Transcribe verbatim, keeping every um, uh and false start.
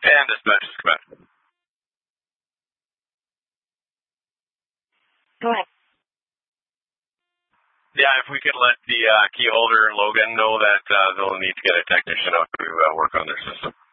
And dispatch is Quebec. Go ahead. Yeah, if we could let the uh, key holder Logan know that uh, they'll need to get a technician out to uh, work on their system.